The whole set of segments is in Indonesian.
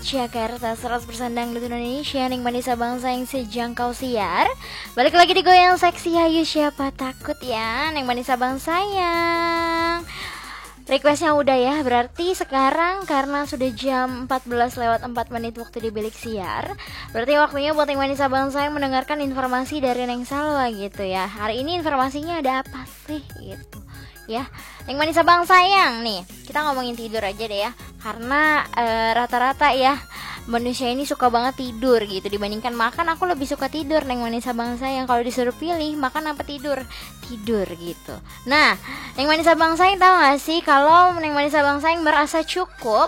Jakarta 100% dangdut Indonesia, nikmati bangsa yang sejangkau siar. Balik lagi di Goyang Seksi, hayu siapa takut ya, nikmati bangsa sayang. Requestnya udah ya, berarti sekarang karena sudah jam 14:04 waktu di bilik siar, berarti waktunya buat Neng Manisa Bangsa yang mendengarkan informasi dari Neng Salwa gitu ya. Hari ini informasinya ada apa sih gitu ya. Neng Manisa Bangsa sayang nih, kita ngomongin tidur aja deh ya. Karena rata-rata ya manusia ini suka banget tidur gitu. Dibandingkan makan, aku lebih suka tidur Neng Manisa Bangsa yang kalau disuruh pilih makan apa tidur gitu. Nah, Neng Manisa Bangsa yang tahu gak sih kalau Neng Manisa Bangsa yang merasa cukup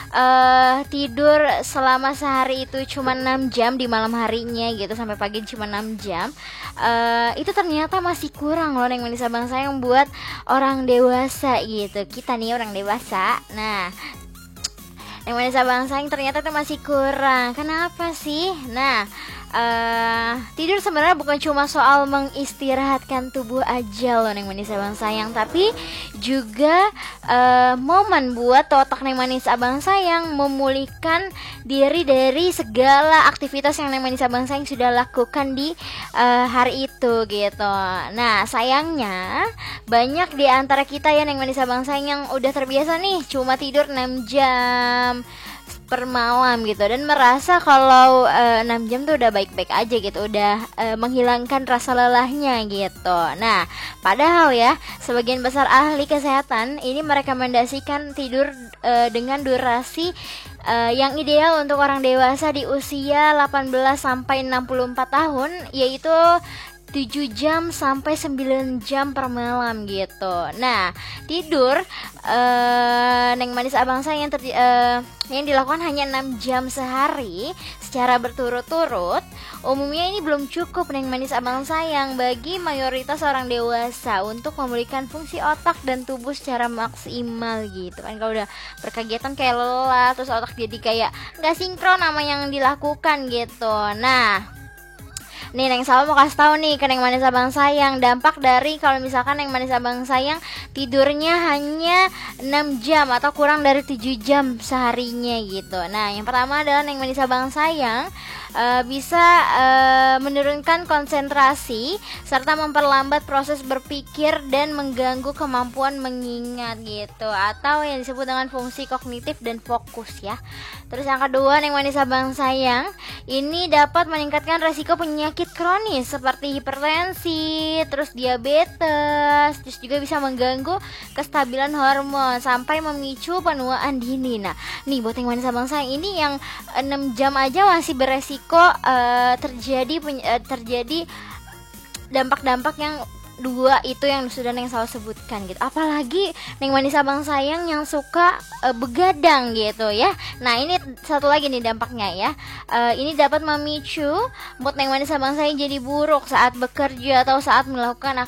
tidur selama sehari itu cuma 6 jam di malam harinya gitu, sampai pagi cuma 6 jam, itu ternyata masih kurang loh Neng Manisa Bangsa yang buat orang dewasa gitu. Kita nih orang dewasa. Nah, Neng Manisa Bangsa yang ternyata itu masih kurang. Kenapa sih? Nah, tidur sebenarnya bukan cuma soal mengistirahatkan tubuh aja loh Neng Manisa Bangsa sayang, tapi juga momen buat otak Neng Manisa Bangsa yang memulihkan diri dari segala aktivitas yang Neng Manisa Bangsa yang sudah lakukan di hari itu gitu. Nah, sayangnya banyak di antara kita ya Neng Manisa Bangsa yang udah terbiasa nih cuma tidur 6 jam per malam gitu, dan merasa kalau 6 jam tuh udah baik-baik aja gitu, udah menghilangkan rasa lelahnya gitu. Nah, padahal ya sebagian besar ahli kesehatan ini merekomendasikan tidur dengan durasi yang ideal untuk orang dewasa di usia 18 sampai 64 tahun, yaitu 7 jam sampai 9 jam per malam gitu. Nah, tidur Neng Manis Abangsa yang dilakukan hanya 6 jam sehari secara berturut-turut, umumnya ini belum cukup Neng Manis Abangsa yang bagi mayoritas orang dewasa untuk memulihkan fungsi otak dan tubuh secara maksimal gitu kan. Kalau udah berkegiatan kayak lelah, terus otak jadi kayak nggak sinkron sama yang dilakukan gitu. Nah, nih Neng Salwa mau kasih tahu nih ke Neng Manisa Bangsa sayang dampak dari kalau misalkan Neng Manisa Bangsa sayang tidurnya hanya 6 jam atau kurang dari 7 jam seharinya gitu. Nah, yang pertama adalah Neng Manisa Bangsa sayang bisa menurunkan konsentrasi serta memperlambat proses berpikir dan mengganggu kemampuan mengingat gitu, atau yang disebut dengan fungsi kognitif dan fokus ya. Terus yang kedua, Neng Manisa Bangsa sayang ini dapat meningkatkan resiko penyakit kronis seperti hipertensi, terus diabetes, terus juga bisa mengganggu kestabilan hormon sampai memicu penuaan dini. Nah, nih buat Neng Manisa Bangsa ini yang 6 jam aja masih beresiko terjadi dampak-dampak yang dua itu yang sudah Neng Salwa sebutkan gitu. Apalagi Neng Manisa Bangsa sayang yang suka begadang gitu ya. Nah, ini satu lagi nih dampaknya ya. Ini dapat memicu mood Neng Manisa Bangsa yang jadi buruk saat bekerja atau saat melakukan